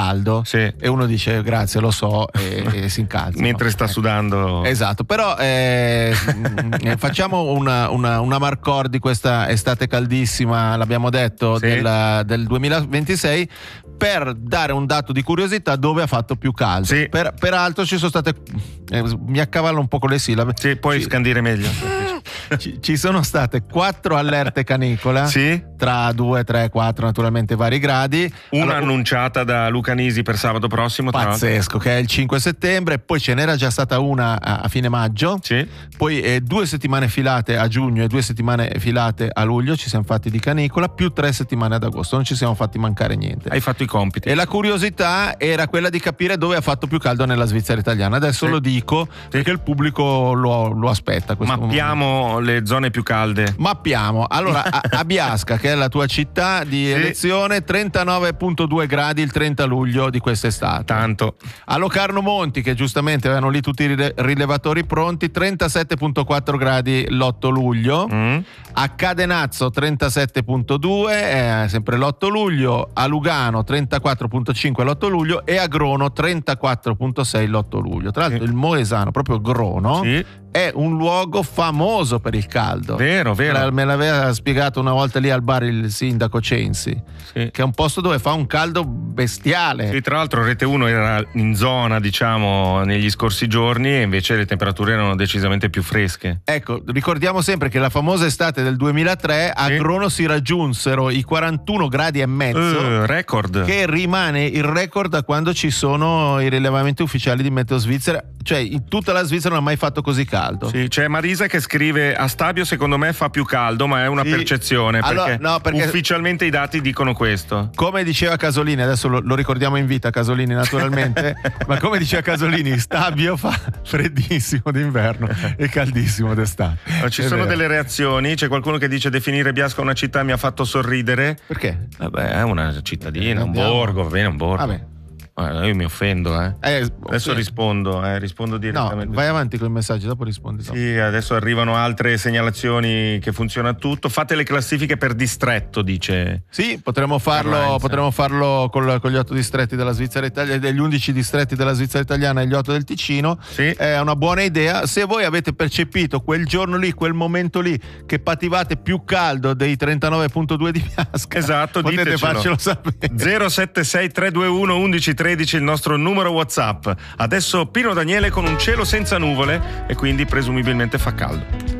caldo, sì. E uno dice grazie, lo so, e si incalza mentre sta sudando. Esatto, però facciamo una Marcor di questa estate caldissima, l'abbiamo detto, sì. del 2026, per dare un dato di curiosità dove ha fatto più caldo. Sì. Peraltro ci sono state, mi accavallo un po' con le sillabe, sì, puoi scandire meglio. Ci sono state 4 allerte canicola, sì? tra 2, 3, 4 naturalmente vari gradi. Una annunciata da Luca Nisi per sabato prossimo, pazzesco, che è il 5 settembre. Poi ce n'era già stata una a fine maggio, sì. Poi 2 settimane filate a giugno e 2 settimane filate a luglio ci siamo fatti di canicola, più 3 settimane ad agosto, non ci siamo fatti mancare niente. Hai fatto i compiti. E la curiosità era quella di capire dove ha fatto più caldo nella Svizzera italiana. Adesso lo dico perché il pubblico lo aspetta. Mappiamo le zone più calde. Mappiamo. Allora, a Biasca, che è la tua città di elezione, 39,2 gradi il 30 luglio di quest'estate. Tanto. A Locarno Monti, che giustamente avevano lì tutti i rilevatori pronti, 37,4 gradi l'8 luglio. A Cadenazzo 37,2, sempre l'8 luglio. A Lugano 34,5 l'8 luglio. E a Grono 34,6 l'8 luglio. Tra l'altro il Moesano, proprio Grono, è un luogo famoso per il caldo. Vero. Me l'aveva spiegato una volta lì al bar il sindaco Censi, che è un posto dove fa un caldo bestiale. Sì, tra l'altro Rete 1 era in zona, diciamo, negli scorsi giorni, e invece le temperature erano decisamente più fresche. Ecco, ricordiamo sempre che la famosa estate del 2003 a Grono si raggiunsero i 41 gradi e mezzo, record, che rimane il record da quando ci sono i rilevamenti ufficiali di Meteo Svizzera. Cioè in tutta la Svizzera non ha mai fatto così caldo. Sì, c'è Marisa che scrive: a Stabio secondo me fa più caldo, ma è una percezione, perché ufficialmente i dati dicono questo. Come diceva Casolini, adesso lo ricordiamo in vita Casolini naturalmente, ma come diceva Casolini, Stabio fa freddissimo d'inverno e caldissimo d'estate. Ci sono delle reazioni, c'è qualcuno che dice: definire Biasca una città mi ha fatto sorridere. Perché? Vabbè, è una cittadina, un borgo, va bene, un borgo. Vabbè. Io mi offendo, adesso rispondo direttamente. No, vai avanti con i messaggi, dopo rispondi. Sì, adesso arrivano altre segnalazioni che funziona tutto. Fate le classifiche per distretto, dice. Sì, potremmo farlo con gli 8 distretti della Svizzera italiana, degli 11 distretti della Svizzera italiana e gli 8 del Ticino. Sì. È una buona idea. Se voi avete percepito quel giorno lì, quel momento lì, che pativate più caldo dei 39,2 di Biasca, esatto, potete farcelo sapere. 076 321 1113 il nostro numero WhatsApp. Adesso Pino Daniele con Un cielo senza nuvole, e quindi presumibilmente fa caldo.